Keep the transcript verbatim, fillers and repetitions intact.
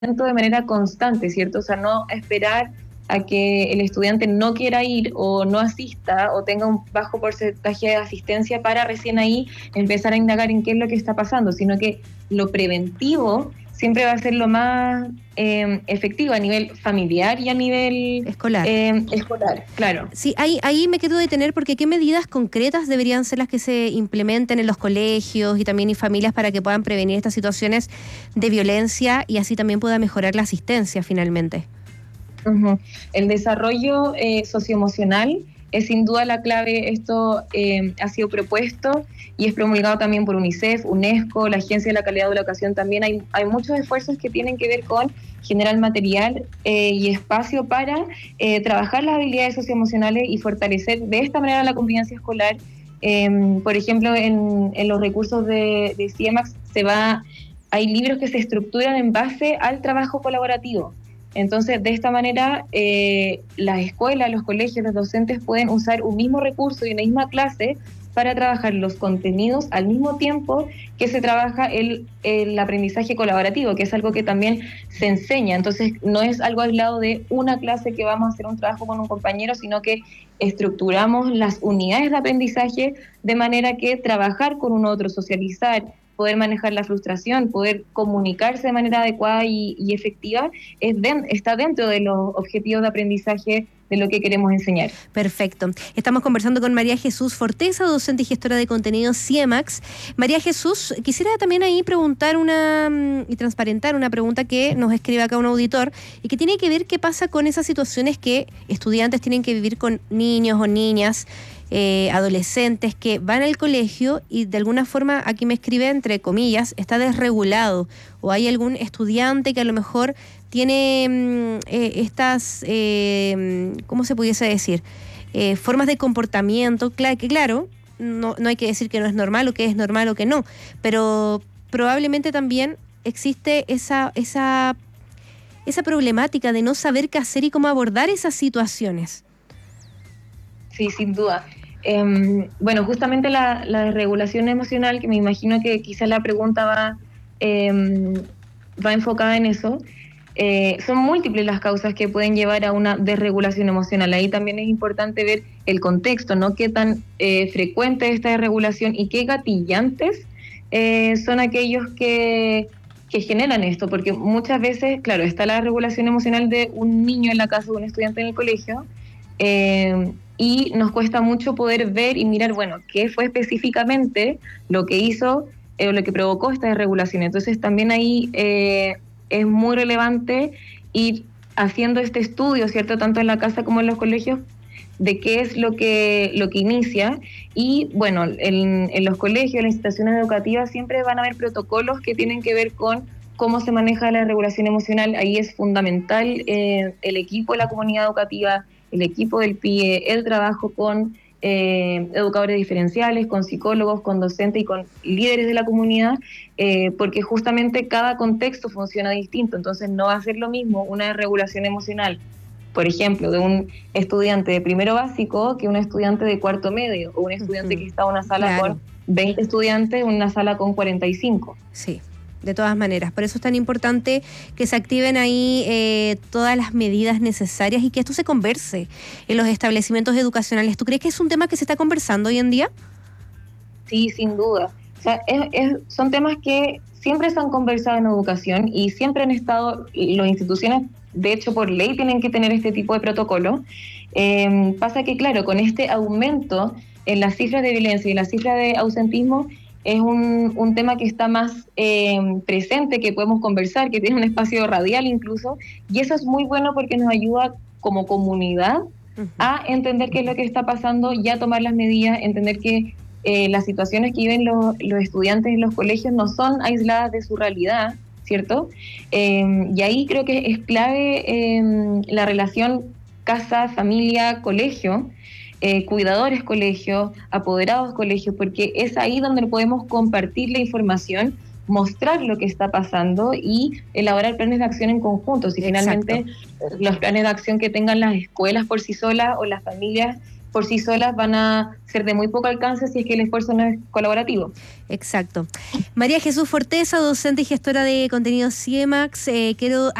de manera constante, ¿cierto? O sea, no esperar a que el estudiante no quiera ir o no asista o tenga un bajo porcentaje de asistencia para recién ahí empezar a indagar en qué es lo que está pasando, sino que lo preventivo siempre va a ser lo más eh, efectivo a nivel familiar y a nivel Escolar. eh, escolar, claro. Sí, ahí, ahí me quiero detener porque ¿qué medidas concretas deberían ser las que se implementen en los colegios y también en familias para que puedan prevenir estas situaciones de violencia y así también pueda mejorar la asistencia finalmente? Uh-huh. El desarrollo eh, socioemocional es sin duda la clave. Esto eh, ha sido propuesto y es promulgado también por UNICEF, UNESCO, la Agencia de la Calidad de la Educación también. Hay, hay muchos esfuerzos que tienen que ver con generar material eh, y espacio para eh, trabajar las habilidades socioemocionales y fortalecer de esta manera la convivencia escolar. Eh, por ejemplo, en, en los recursos de, de CIEMAX se va, hay libros que se estructuran en base al trabajo colaborativo. Entonces, de esta manera, eh, las escuelas, los colegios, los docentes pueden usar un mismo recurso y una misma clase para trabajar los contenidos al mismo tiempo que se trabaja el, el aprendizaje colaborativo, que es algo que también se enseña. Entonces, no es algo aislado de una clase que vamos a hacer un trabajo con un compañero, sino que estructuramos las unidades de aprendizaje de manera que trabajar con un otro, socializar, poder manejar la frustración, poder comunicarse de manera adecuada y, y efectiva, es de, está dentro de los objetivos de aprendizaje de lo que queremos enseñar. Perfecto. Estamos conversando con María Jesús Forteza, docente y gestora de contenidos CIEMAX. María Jesús, quisiera también ahí preguntar una y transparentar una pregunta que nos escribe acá un auditor y que tiene que ver qué pasa con esas situaciones que estudiantes tienen que vivir con niños o niñas, Eh, adolescentes que van al colegio y de alguna forma, aquí me escribe entre comillas, está desregulado, o hay algún estudiante que a lo mejor tiene eh, estas, eh, ¿cómo se pudiese decir? Eh, formas de comportamiento, claro, que claro, no, no hay que decir que no es normal o que es normal o que no, pero probablemente también existe esa, esa, esa problemática de no saber qué hacer y cómo abordar esas situaciones. Sí, sin duda. Eh, bueno, justamente la, la desregulación emocional, que me imagino que quizás la pregunta va, eh, va enfocada en eso, eh, son múltiples las causas que pueden llevar a una desregulación emocional. Ahí también es importante ver el contexto, ¿no? Qué tan eh, frecuente es esta desregulación y qué gatillantes eh, son aquellos que, que generan esto, porque muchas veces, claro, está la desregulación emocional de un niño en la casa, de un estudiante en el colegio, eh, y nos cuesta mucho poder ver y mirar, bueno, qué fue específicamente lo que hizo o eh, lo que provocó esta desregulación. Entonces también ahí eh, es muy relevante ir haciendo este estudio, ¿cierto?, tanto en la casa como en los colegios, de qué es lo que, lo que inicia. Y bueno, en, en los colegios, en las instituciones educativas, siempre van a haber protocolos que tienen que ver con cómo se maneja la regulación emocional. Ahí es fundamental eh, el equipo de la comunidad educativa, el equipo del P I E, el trabajo con eh, educadores diferenciales, con psicólogos, con docentes y con líderes de la comunidad, eh, porque justamente cada contexto funciona distinto. Entonces no va a ser lo mismo una regulación emocional, por ejemplo, de un estudiante de primero básico que un estudiante de cuarto medio, o un estudiante uh-huh. que está en una sala claro. con veinte estudiantes, una sala con cuarenta y cinco. Sí. De todas maneras, por eso es tan importante que se activen ahí eh, todas las medidas necesarias y que esto se converse en los establecimientos educacionales. ¿Tú crees que es un tema que se está conversando hoy en día? Sí, sin duda. O sea, es, es, son temas que siempre se han conversado en educación y siempre han estado, las instituciones, de hecho, por ley tienen que tener este tipo de protocolo. Eh, pasa que, claro, con este aumento en las cifras de violencia y las cifras de ausentismo, es un, un tema que está más eh, presente, que podemos conversar, que tiene un espacio radial incluso, y eso es muy bueno porque nos ayuda como comunidad uh-huh. a entender qué es lo que está pasando y a tomar las medidas, entender que eh, las situaciones que viven los, los estudiantes en los colegios no son aisladas de su realidad, ¿cierto? Eh, y ahí creo que es clave eh, la relación casa, familia, colegio, Eh, cuidadores colegios, apoderados colegios, porque es ahí donde podemos compartir la información, mostrar lo que está pasando y elaborar planes de acción en conjunto. Si finalmente los planes de acción que tengan las escuelas por sí solas o las familias por sí solas van a ser de muy poco alcance si es que el esfuerzo no es colaborativo. Exacto. María Jesús Forteza, docente y gestora de contenidos CIEMAX, eh, quiero